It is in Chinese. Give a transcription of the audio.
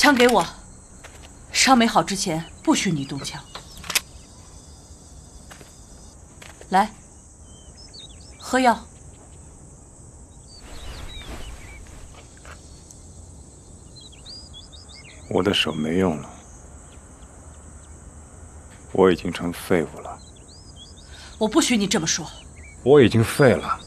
枪给我，伤没好之前不许你动枪。来，喝药。 我的手没用了，我已经成废物了。 我不许你这么说。 我已经废了。